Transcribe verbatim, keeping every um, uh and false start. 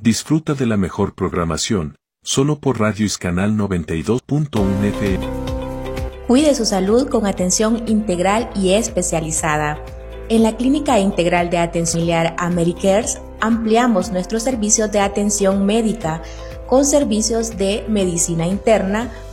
Disfruta de la mejor programación, solo por Radio Iscanal noventa y dos punto uno F M. Cuide su salud con atención integral y especializada. En la Clínica Integral de Atención Familiar AmeriCares ampliamos nuestros servicios de atención médica con servicios de medicina interna,